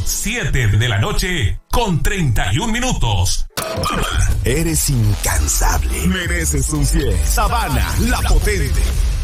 7:31 Eres incansable. Mereces un 100. Sabana, la potente.